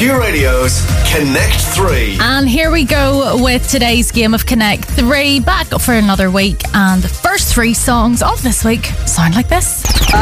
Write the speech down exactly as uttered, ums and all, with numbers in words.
Q Radio's Connect three. And here we go with today's game of Connect three. Back for another week, and the first three songs of this week sound like this.